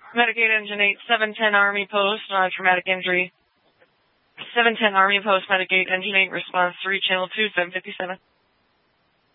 Medicaid Engine 8, 710 Army Post, traumatic injury. 710 Army Post, Medicaid Engine 8, response 3, Channel 2, 757.